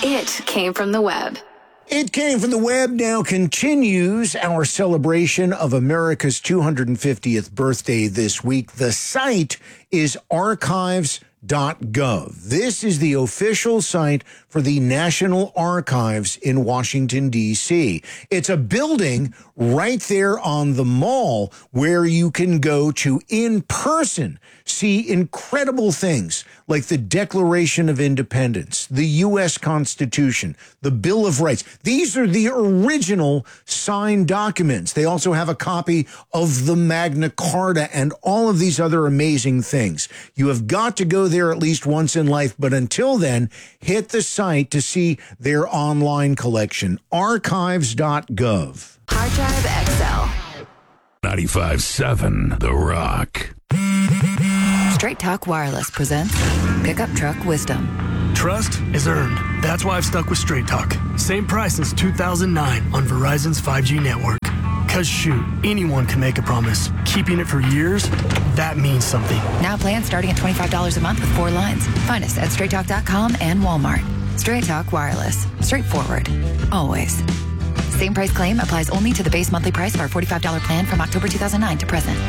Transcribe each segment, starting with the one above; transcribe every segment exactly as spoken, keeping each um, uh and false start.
It came from the web. It Came from the Web now continues our celebration of America's two hundred fiftieth birthday this week. The site is archives dot gov. This is the official site for the National Archives in Washington, D C. It's a building right there on the mall where you can go to in person see incredible things like the Declaration of Independence, the U S Constitution, the Bill of Rights. These are the original signed documents. They also have a copy of the Magna Carta and all of these other amazing things. You have got to go there at least once in life, but until then, hit the site to see their online collection, archives dot gov. Hard Drive X L. ninety-five point seven The Rock. Straight Talk Wireless presents Pickup Truck Wisdom. Trust is earned. That's why I've stuck with Straight Talk. Same price since two thousand nine on Verizon's five G network. Cause shoot, anyone can make a promise. Keeping it for years, that means something. Now plans starting at twenty-five dollars a month with four lines. Find us at straight talk dot com and Walmart. Straight Talk Wireless. Straightforward. Always. Same price claim applies only to the base monthly price of our forty-five dollars plan from October two thousand nine to present.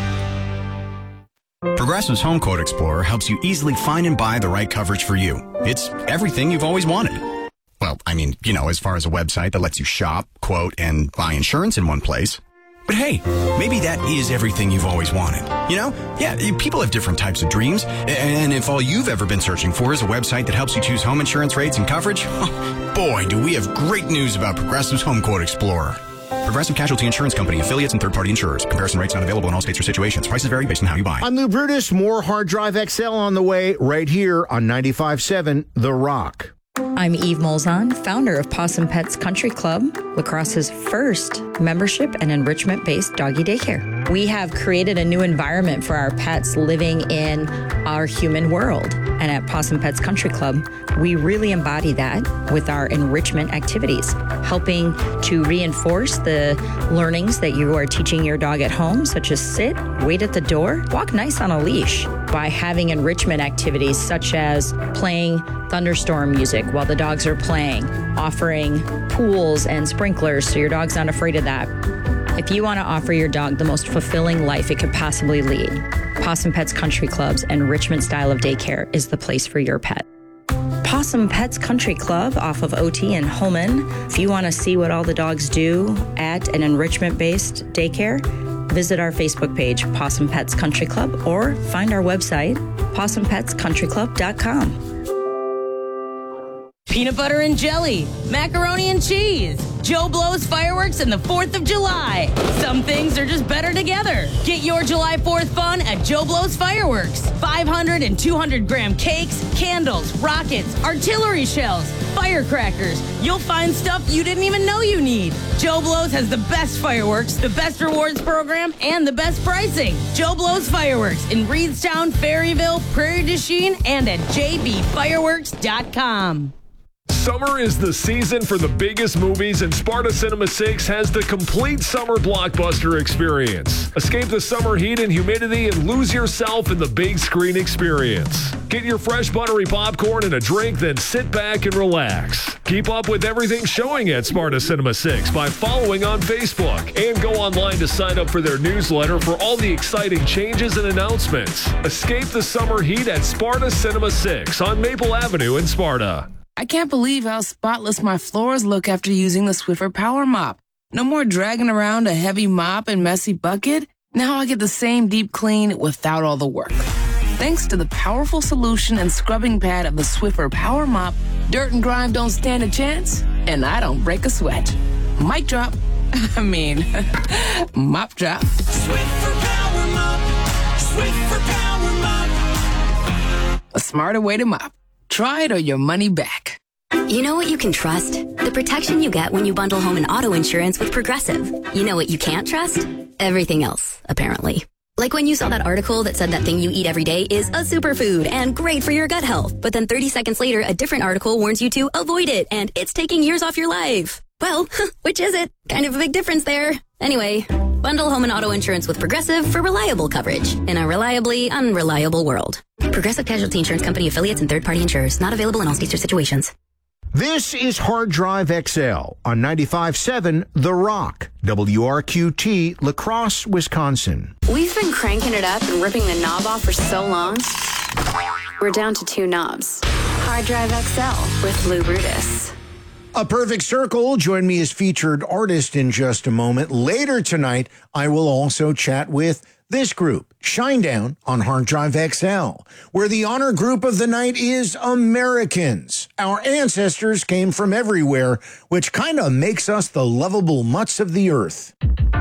Progressive's Home Quote Explorer helps you easily find and buy the right coverage for you. It's everything you've always wanted. Well, I mean, you know, as far as a website that lets you shop, quote, and buy insurance in one place. But hey, maybe that is everything you've always wanted. You know? Yeah, people have different types of dreams. And if all you've ever been searching for is a website that helps you choose home insurance rates and coverage, boy, do we have great news about Progressive's Home Quote Explorer. Progressive Casualty Insurance Company, affiliates, and third-party insurers. Comparison rates not available in all states or situations. Prices vary based on how you buy. I'm Lou Brutus. More Hard Drive X L on the way right here on ninety-five point seven The Rock. I'm Eve Molzon, founder of Possum Pets Country Club, La Crosse's first membership and enrichment-based doggy daycare. We have created a new environment for our pets living in our human world. And at Possum Pets Country Club, we really embody that with our enrichment activities, helping to reinforce the learnings that you are teaching your dog at home, such as sit, wait at the door, walk nice on a leash, by having enrichment activities such as playing thunderstorm music while the dogs are playing, offering pools and sprinklers so your dog's not afraid of that. If you want to offer your dog the most fulfilling life it could possibly lead, Possum Pets Country Club's enrichment style of daycare is the place for your pet. Possum Pets Country Club off of O T in Holman. If you want to see what all the dogs do at an enrichment-based daycare, visit our Facebook page, Possum Pets Country Club, or find our website, possum pets country club dot com. Peanut butter and jelly, macaroni and cheese, Joe Blow's fireworks, and the fourth of July. Some things are just better together. Get your July fourth fun at Joe Blow's Fireworks. five hundred and two hundred gram cakes, candles, rockets, artillery shells, firecrackers. You'll find stuff you didn't even know you need. Joe Blow's has the best fireworks, the best rewards program, and the best pricing. Joe Blow's Fireworks in Reedstown, Ferryville, Prairie du Chien, and at j b fireworks dot com. Summer is the season for the biggest movies, and Sparta Cinema six has the complete summer blockbuster experience. Escape the summer heat and humidity and lose yourself in the big screen experience. Get your fresh buttery popcorn and a drink, then sit back and relax. Keep up with everything showing at Sparta Cinema six by following on Facebook, and go online to sign up for their newsletter for all the exciting changes and announcements. Escape the summer heat at Sparta Cinema six on Maple Avenue in Sparta. I can't believe how spotless my floors look after using the Swiffer Power Mop. No more dragging around a heavy mop and messy bucket. Now I get the same deep clean without all the work. Thanks to the powerful solution and scrubbing pad of the Swiffer Power Mop, dirt and grime don't stand a chance, and I don't break a sweat. Mic drop. I mean, mop drop. Swiffer Power Mop. Swiffer Power Mop. A smarter way to mop. Try it or your money back. You know what you can trust? The protection you get when you bundle home and auto insurance with Progressive. You know what you can't trust? Everything else, apparently. Like when you saw that article that said that thing you eat every day is a superfood and great for your gut health. But then thirty seconds later, a different article warns you to avoid it and it's taking years off your life. Well, which is it? Kind of a big difference there. Anyway, bundle home and auto insurance with Progressive for reliable coverage in a reliably unreliable world. Progressive Casualty Insurance Company affiliates and third-party insurers. Not available in all states or situations. This is Hard Drive X L on ninety-five point seven The Rock, W R Q T, La Crosse, Wisconsin. We've been cranking it up and ripping the knob off for so long, we're down to two knobs. Hard Drive X L with Lou Brutus. A Perfect Circle. Join me as featured artist in just a moment. Later tonight, I will also chat with this group, Shinedown, on Hard Drive X L, where the honor group of the night is Americans. Our ancestors came from everywhere, which kind of makes us the lovable mutts of the earth.